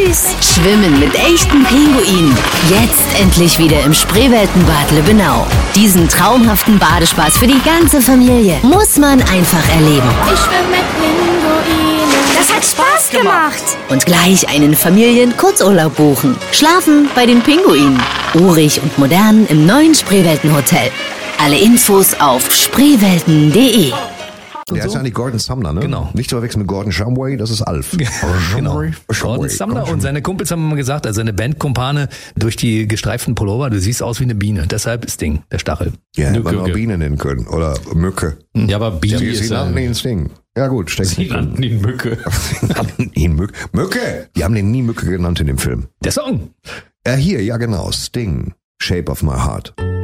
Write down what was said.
süß. Schwimmen mit echten Pinguinen. Jetzt endlich wieder im Spreeweltenbad Lübbenau. Diesen traumhaften Badespaß für die ganze Familie muss man einfach erleben. Ich schwimme mit Pinguinen. Das hat Spaß gemacht. Und gleich einen Familien-Kurzurlaub buchen. Schlafen bei den Pinguinen. Urig und modern im neuen Spreewelten-Hotel. Alle Infos auf spreewelten.de. Der ist eigentlich Gordon Sumner, ne? Genau. Nicht zu verwechseln mit Gordon Shumway, das ist Alf. Genau. Gordon Sumner und seine Kumpels haben immer gesagt, also seine Bandkumpane durch die gestreiften Pullover, du siehst aus wie eine Biene. Deshalb Sting, der Stachel. Ja, hätte man auch Biene nennen können. Oder Mücke. Ja, aber Biene Sie nannten ihn Sting. Ja gut, steckt Sie nannten ihn Mücke. Sie nannten ihn Mücke. Mücke! Die haben den nie Mücke genannt in dem Film. Der Song. Hier, ja genau. Sting. Shape of my heart.